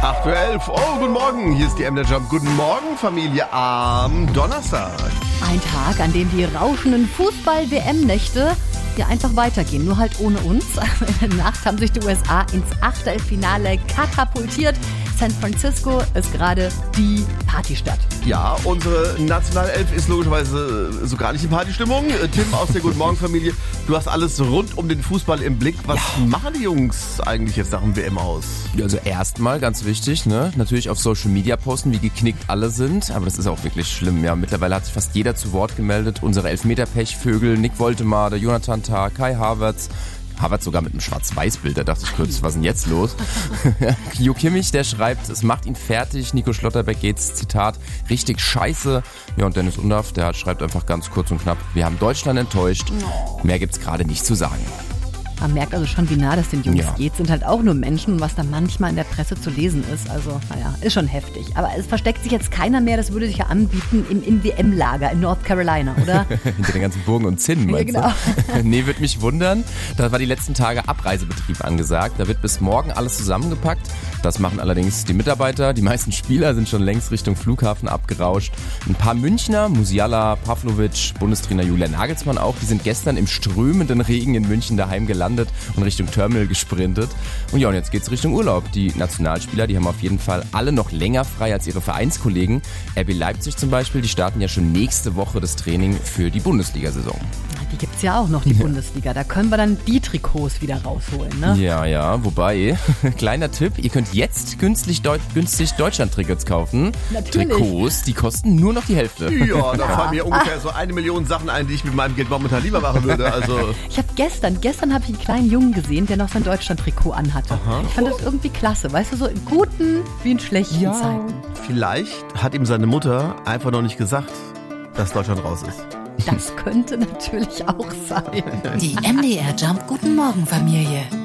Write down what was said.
8:11 Uhr. Oh, guten Morgen. Hier ist die MDR Jump. Guten Morgen, Familie, am Donnerstag. Ein Tag, an dem die rauschenden Fußball-WM-Nächte ja einfach weitergehen, nur halt ohne uns. In der Nacht haben sich die USA ins Achtelfinale katapultiert. San Francisco ist gerade die Partystadt. Ja, unsere Nationalelf ist logischerweise so gar nicht in Partystimmung. Tim aus der Guten Morgen Familie, du hast alles rund um den Fußball im Blick. Was machen die Jungs eigentlich jetzt nach dem WM aus? Ja, also erstmal ganz wichtig, ne? Natürlich auf Social Media posten, wie geknickt alle sind, aber das ist auch wirklich schlimm. Ja, mittlerweile hat sich fast jeder zu Wort gemeldet. Unsere Elfmeter-Pechvögel, Nick Woltemade, Jonathan Tah, Kai Havertz sogar mit einem Schwarz-Weiß-Bild, da dachte ich kurz, was ist denn jetzt los? Jo Kimmich, der schreibt, es macht ihn fertig. Nico Schlotterbeck geht's, Zitat, richtig scheiße. Ja, und Dennis Undaff, der schreibt einfach ganz kurz und knapp, wir haben Deutschland enttäuscht. Mehr gibt's gerade nicht zu sagen. Man merkt also schon, wie nah das den Jungs geht. Sind halt auch nur Menschen und was da manchmal in der Presse zu lesen ist. Also, naja, ist schon heftig. Aber es versteckt sich jetzt keiner mehr. Das würde sich ja anbieten im WM-Lager in North Carolina, oder? Hinter den ganzen Burgen und Zinnen, meinst du? Nee, würde mich wundern. Da war die letzten Tage Abreisebetrieb angesagt. Da wird bis morgen alles zusammengepackt. Das machen allerdings die Mitarbeiter. Die meisten Spieler sind schon längst Richtung Flughafen abgerauscht. Ein paar Münchner, Musiala, Pavlovic, Bundestrainer Julian Nagelsmann auch, die sind gestern im strömenden Regen in München daheim gelandet und Richtung Terminal gesprintet. Und ja, und jetzt geht's Richtung Urlaub. Die Nationalspieler, die haben auf jeden Fall alle noch länger frei als ihre Vereinskollegen. RB Leipzig zum Beispiel, die starten ja schon nächste Woche das Training für die Bundesliga-Saison. Die gibt's ja auch noch, die Bundesliga. Da können wir dann die Trikots wieder rausholen, ne? Ja, wobei, kleiner Tipp, ihr könnt jetzt günstig Deutschland-Tickets kaufen. Natürlich. Trikots, die kosten nur noch die Hälfte. Ja, da fallen mir ungefähr so 1 Million Sachen ein, die ich mit meinem Geld momentan lieber machen würde. Also Ich habe gestern habe ich einen kleinen Jungen gesehen, der noch sein Deutschland-Trikot anhatte. Aha. Ich fand das irgendwie klasse, weißt du, so in guten wie in schlechten Zeiten. Vielleicht hat ihm seine Mutter einfach noch nicht gesagt, dass Deutschland raus ist. Das könnte natürlich auch sein. Die MDR Jump Guten Morgen Familie.